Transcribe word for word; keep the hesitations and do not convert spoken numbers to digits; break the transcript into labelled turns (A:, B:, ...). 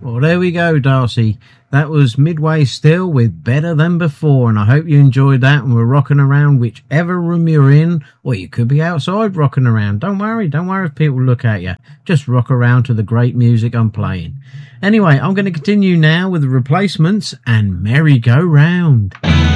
A: Well, there we go, Darcy. That was Midway Still with Better Than Before, and I hope you enjoyed that and we're rocking around whichever room you're in, or you could be outside rocking around. Don't worry, don't worry if people look at you. Just rock around to the great music I'm playing. Anyway, I'm going to continue now with the Replacements and Merry Go Round.